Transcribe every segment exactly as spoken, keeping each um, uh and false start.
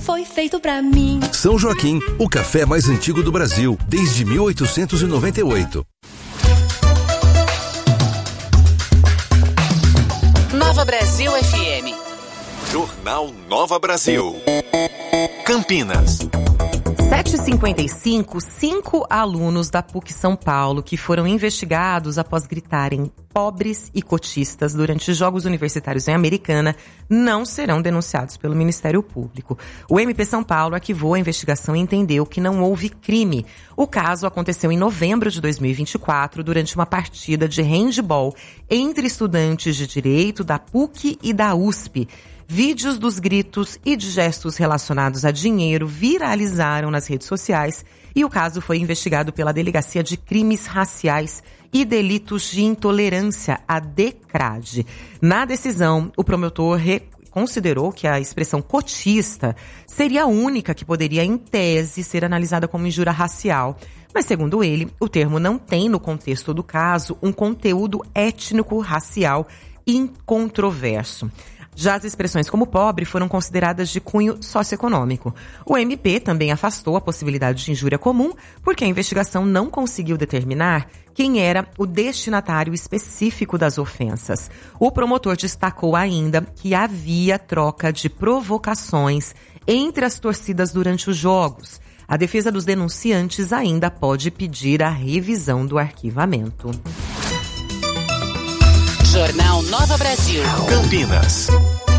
foi feito pra mim. São Joaquim, o café mais antigo do Brasil, desde mil oitocentos e noventa e oito. Nova Brasil F M. Jornal Nova Brasil. Campinas. sete e cinquenta e cinco, cinco alunos da PUC São Paulo que foram investigados após gritarem pobres e cotistas durante Jogos Universitários em Americana não serão denunciados pelo Ministério Público. O M P São Paulo arquivou a investigação e entendeu que não houve crime. O caso aconteceu em novembro de dois mil e vinte e quatro, durante uma partida de handebol entre estudantes de Direito da PUC e da U S P. Vídeos dos gritos e de gestos relacionados a dinheiro viralizaram nas redes sociais e o caso foi investigado pela Delegacia de Crimes Raciais e Delitos de Intolerância, a DECRAD. Na decisão, o promotor re- considerou que a expressão cotista seria a única que poderia, em tese, ser analisada como injúria racial. Mas, segundo ele, o termo não tem, no contexto do caso, um conteúdo étnico-racial incontroverso. Já as expressões como pobre foram consideradas de cunho socioeconômico. O M P também afastou a possibilidade de injúria comum, porque a investigação não conseguiu determinar quem era o destinatário específico das ofensas. O promotor destacou ainda que havia troca de provocações entre as torcidas durante os jogos. A defesa dos denunciantes ainda pode pedir a revisão do arquivamento. Jornal Nova Brasil. Campinas.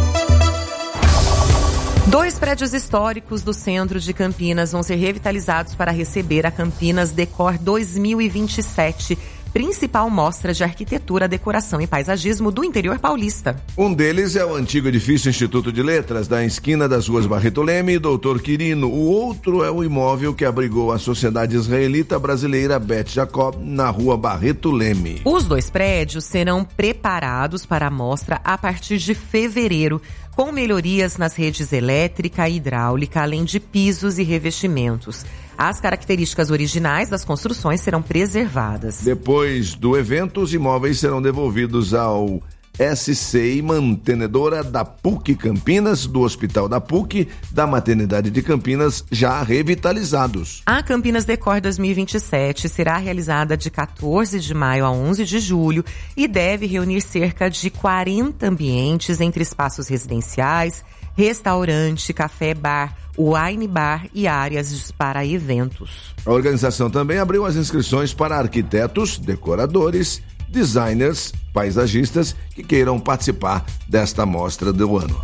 Dois prédios históricos do centro de Campinas vão ser revitalizados para receber a Campinas Decor dois mil e vinte e sete, principal mostra de arquitetura, decoração e paisagismo do interior paulista. Um deles é o antigo edifício Instituto de Letras, da esquina das ruas Barreto Leme e Doutor Quirino. O outro é o imóvel que abrigou a Sociedade Israelita Brasileira Beth Jacob, na rua Barreto Leme. Os dois prédios serão preparados para a mostra a partir de fevereiro, com melhorias nas redes elétrica e hidráulica, além de pisos e revestimentos. As características originais das construções serão preservadas. Depois do evento, os imóveis serão devolvidos ao S C I mantenedora da PUC Campinas, do Hospital da PUC, da Maternidade de Campinas, já revitalizados. A Campinas Decor dois mil e vinte e sete será realizada de quatorze de maio a onze de julho e deve reunir cerca de quarenta ambientes entre espaços residenciais, restaurante, café, bar, wine bar e áreas para eventos. A organização também abriu as inscrições para arquitetos, decoradores, designers, paisagistas que queiram participar desta mostra do ano.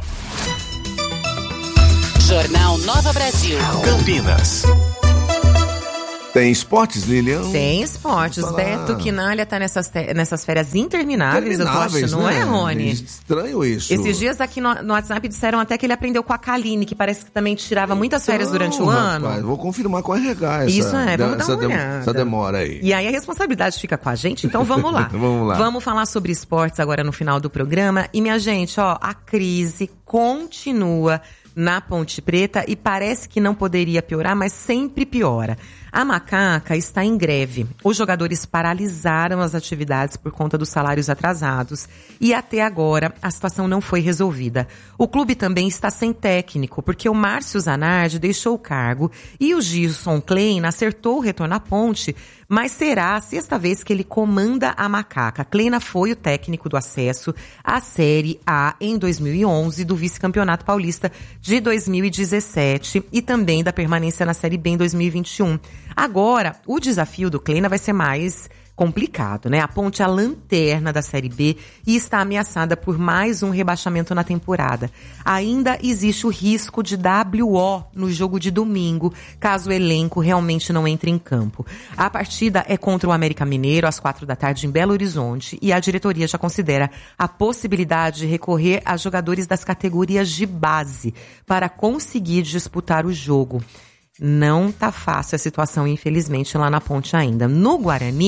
Jornal Nova Brasil. Campinas. Tem esportes, Lilian? Tem esportes. Beto Quinalha tá nessas, te- nessas férias intermináveis, eu tô achando, não né? é, Rony? Estranho isso. Esses dias aqui no, no WhatsApp disseram até que ele aprendeu com a Kaline, que parece que também tirava muitas férias Então, durante o ano. Rapaz, vou confirmar com a R H essa, Isso é, vamos essa, dar uma dem- olhada. essa demora aí. E aí a responsabilidade fica com a gente, então vamos lá. Vamos lá. Vamos falar sobre esportes agora no final do programa. E minha gente, ó, a crise continua na Ponte Preta e parece que não poderia piorar, mas sempre piora. A Macaca está em greve. Os jogadores paralisaram as atividades por conta dos salários atrasados e até agora a situação não foi resolvida. O clube também está sem técnico, porque o Márcio Zanardi deixou o cargo e o Gilson Klein acertou o retorno à Ponte, mas será a sexta vez que ele comanda a Macaca. Kleina foi o técnico do acesso à Série A em dois mil e onze, do vice-campeonato paulista de dois mil e dezessete e também da permanência na Série B em dois mil e vinte e um. Agora, o desafio do Kleina vai ser mais complicado, né? A Ponte é a lanterna da Série B e está ameaçada por mais um rebaixamento na temporada. Ainda existe o risco de W O no jogo de domingo, caso o elenco realmente não entre em campo. A partida é contra o América Mineiro, às quatro da tarde, em Belo Horizonte, e a diretoria já considera a possibilidade de recorrer a jogadores das categorias de base para conseguir disputar o jogo. Não tá fácil a situação, infelizmente, lá na Ponte ainda. No Guarani,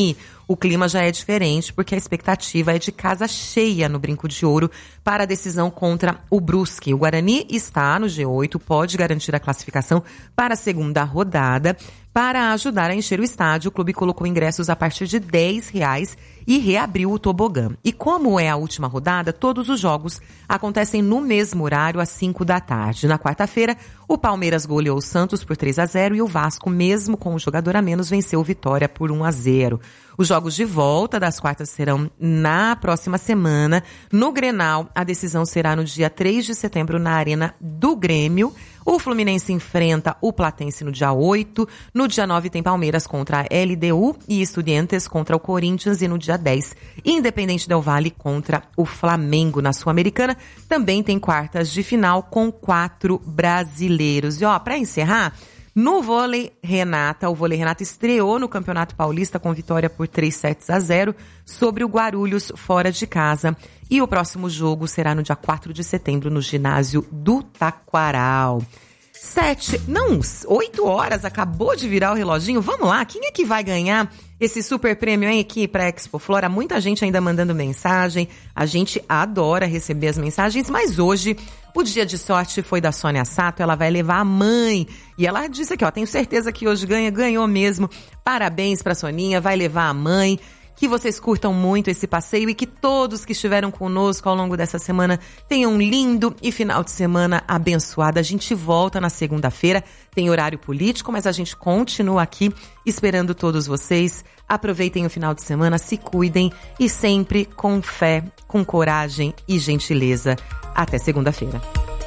o clima já é diferente, porque a expectativa é de casa cheia no Brinco de Ouro para a decisão contra o Brusque. O Guarani está no G oito, pode garantir a classificação para a segunda rodada. Para ajudar a encher o estádio, o clube colocou ingressos a partir de dez reais e reabriu o tobogã. E como é a última rodada, todos os jogos acontecem no mesmo horário, às cinco da tarde. Na quarta-feira, o Palmeiras goleou o Santos por três a zero e o Vasco, mesmo com um jogador a menos, venceu o Vitória por um a zero. Os jogos de volta das quartas serão na próxima semana. No Grenal, a decisão será no dia três de setembro na Arena do Grêmio. O Fluminense enfrenta o Platense no dia oito. No dia nove tem Palmeiras contra a L D U e Estudiantes contra o Corinthians. E no dia dez, Independente Del Valle contra o Flamengo. Na Sul-Americana também tem quartas de final com quatro brasileiros. E ó, para encerrar, no vôlei Renata, o vôlei Renata estreou no Campeonato Paulista com vitória por três sets a zero sobre o Guarulhos fora de casa. E o próximo jogo será no dia quatro de setembro no ginásio do Taquaral. Sete, não, oito horas, acabou de virar o reloginho. Vamos lá, quem é que vai ganhar esse super prêmio, hein, aqui para Expo Flora? Muita gente ainda mandando mensagem, a gente adora receber as mensagens, mas hoje o dia de sorte foi da Sônia Sato, ela vai levar a mãe. E ela disse aqui, ó, tenho certeza que hoje ganha, ganhou mesmo. Parabéns pra Soninha, vai levar a mãe. Que vocês curtam muito esse passeio e que todos que estiveram conosco ao longo dessa semana tenham um lindo e final de semana abençoado. A gente volta na segunda-feira, tem horário político, mas a gente continua aqui esperando todos vocês. Aproveitem o final de semana, se cuidem e sempre com fé, com coragem e gentileza. Até segunda-feira.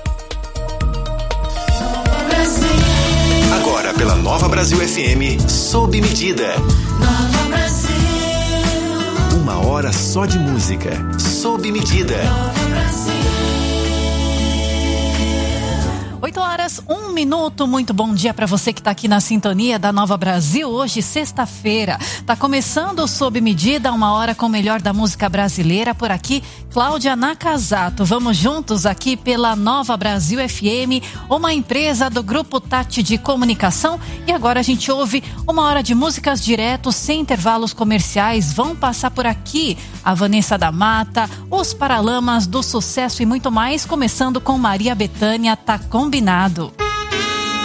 Agora pela Nova Brasil F M, sob medida. Nova Brasil. Uma hora só de música, sob medida. oito horas, um minuto, muito bom dia para você que está aqui na sintonia da Nova Brasil. Hoje, sexta-feira, tá começando o Sob Medida, uma hora com o melhor da música brasileira. Por aqui, Cláudia Nakazato. Vamos juntos aqui pela Nova Brasil F M, uma empresa do Grupo Tati de Comunicação. E agora a gente ouve uma hora de músicas direto, sem intervalos comerciais. Vão passar por aqui a Vanessa da Mata, os Paralamas do Sucesso e muito mais, começando com Maria Bethânia, Tá Combinado.